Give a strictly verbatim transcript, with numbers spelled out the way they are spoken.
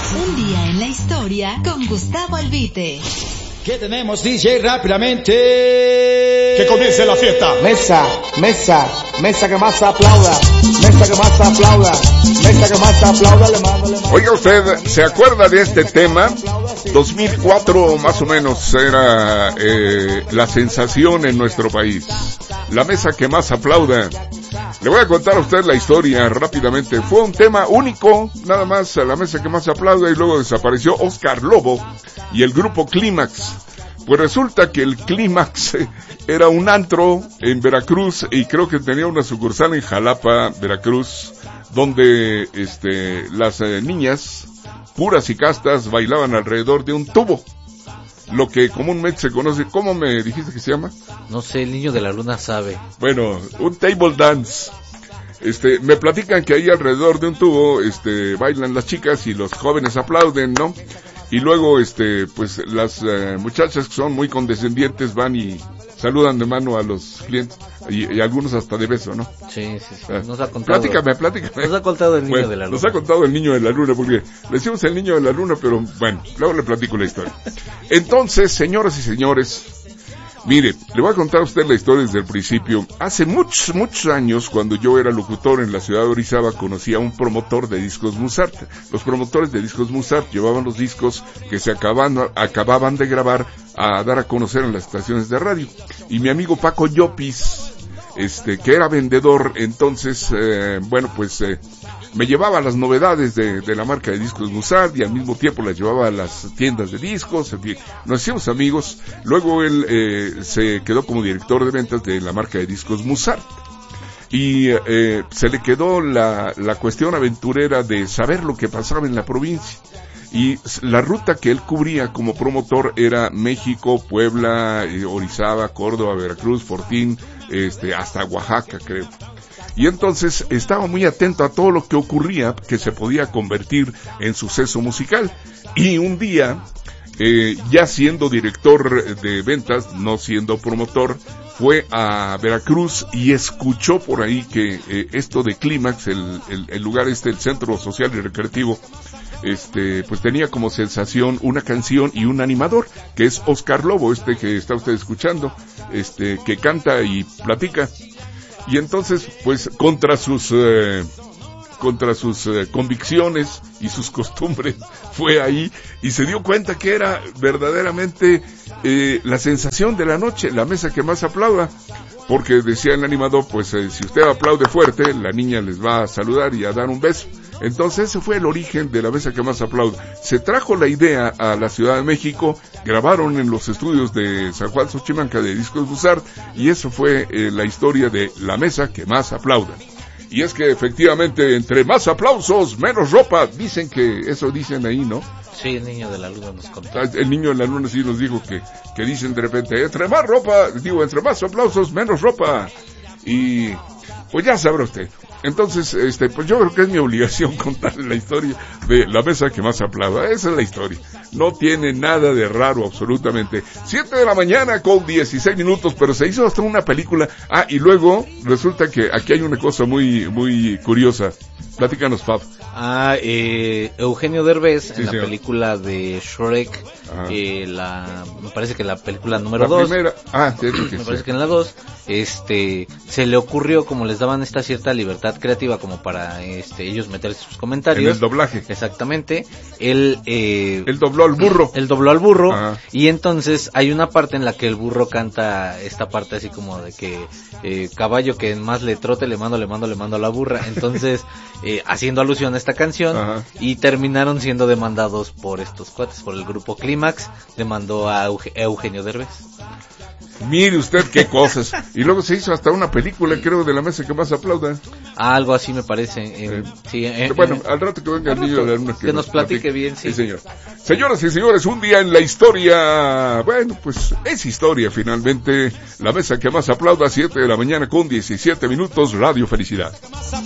Un día en la historia con Gustavo Albite. ¿Qué tenemos, D J? Rápidamente. Que comience la fiesta. Mesa, mesa, mesa que más aplauda. Mesa que más aplauda. Mesa que más aplauda. Le mando, le mando. Oiga usted, ¿se acuerda de este tema? dos mil cuatro más o menos era eh, la sensación en nuestro país. La mesa que más aplauda. Le voy a contar a usted la historia rápidamente. Fue un tema único, nada más, a la mesa que más aplauda, y luego desapareció Oscar Lobo y el grupo Clímax. Pues resulta que el Clímax era un antro en Veracruz y creo que tenía una sucursal en Jalapa, Veracruz, donde este las eh, niñas puras y castas bailaban alrededor de un tubo. Lo que comúnmente se conoce, ¿cómo me dijiste que se llama? No sé, el niño de la luna sabe. Bueno, un table dance. Este, me platican que ahí alrededor de un tubo, este, bailan las chicas y los jóvenes aplauden, ¿no? Y luego, este, pues las uh, muchachas que son muy condescendientes van y saludan de mano a los clientes y, y algunos hasta de beso, ¿no? Sí, sí, sí. Ah, Nos ha contado. Platícame, platícame. Nos ha contado el niño bueno, de la luna. Nos ha contado el niño de la luna, porque le decimos el niño de la luna, pero bueno, luego le platico la historia. Entonces, señoras y señores, mire, le voy a contar a usted la historia desde el principio. Hace muchos, muchos años, cuando yo era locutor en la ciudad de Orizaba, conocí a un promotor de discos Musart. Los promotores de discos Musart llevaban los discos que se acababan, acababan de grabar a dar a conocer en las estaciones de radio. Y mi amigo Paco Llopis, este, que era vendedor, entonces, eh, bueno, pues, eh, me llevaba las novedades de, de la marca de discos Musart y al mismo tiempo las llevaba a las tiendas de discos, en fin, nos hicimos amigos. Luego él eh, se quedó como director de ventas de la marca de discos Musart y eh, se le quedó la, la cuestión aventurera de saber lo que pasaba en la provincia. Y la ruta que él cubría como promotor era México, Puebla, eh, Orizaba, Córdoba, Veracruz, Fortín, este, hasta Oaxaca, creo. Y entonces estaba muy atento a todo lo que ocurría, que se podía convertir en suceso musical. Y un día, eh, ya siendo director de ventas, no siendo promotor, fue a Veracruz y escuchó por ahí que eh, esto de Clímax, el, el, el lugar este, el Centro Social y Recreativo, este, pues tenía como sensación una canción y un animador, que es Oscar Lobo, este que está usted escuchando, este, que canta y platica. Y entonces, pues, contra sus, eh, contra sus eh, convicciones y sus costumbres, fue ahí y se dio cuenta que era verdaderamente eh, la sensación de la noche, la mesa que más aplauda. Porque decía el animador, pues, eh, si usted aplaude fuerte, la niña les va a saludar y a dar un beso. Entonces ese fue el origen de la mesa que más aplaude. Se trajo la idea a la Ciudad de México, grabaron en los estudios de San Juan Xochimanca de Discos Musart, y eso fue eh, la historia de la mesa que más aplauda. Y es que efectivamente, entre más aplausos, menos ropa. Dicen que eso dicen ahí, ¿no? Sí, el niño de la luna nos contó. El niño de la luna sí nos dijo que, que dicen de repente, entre más ropa, digo, entre más aplausos, menos ropa. Y pues ya sabrá usted. Entonces, este, pues yo creo que es mi obligación contarle la historia de la mesa que más aplauda. Esa es la historia. No tiene nada de raro, absolutamente. Siete de la mañana con dieciséis minutos, pero se hizo hasta una película. Ah, y luego resulta que aquí hay una cosa muy, muy curiosa. Platícanos, Fab. Ah, eh, Eugenio Derbez, sí, en la señor. película de Shrek, eh, la, me parece que la película número la dos. Primera, ah, sí, sí, me sí. parece que en la dos, este, se le ocurrió, como les daban esta cierta libertad creativa como para, este, ellos meterse sus comentarios. En el doblaje. Exactamente. Él, eh, Él dobló al burro. Él dobló al burro. Ajá. Y entonces hay una parte en la que el burro canta esta parte así como de que, eh, caballo que más le trote, le mando, le mando, le mando a la burra. Entonces, eh, haciendo alusión a esta canción. Ajá. Y terminaron siendo demandados por estos cuates, por el grupo Clímax, demandó a Euge- Eugenio Derbez. Mire usted qué cosas. Y luego se hizo hasta una película, creo, de la mesa que más aplauda. Algo así me parece. Eh, sí, eh, bueno, eh, al rato que venga el niño de la luna que, que nos platique, platique bien, sí. Sí, señor. Señoras y señores, un día en la historia. Bueno, pues es historia finalmente. La mesa que más aplauda, siete de la mañana con diecisiete minutos, Radio Felicidad.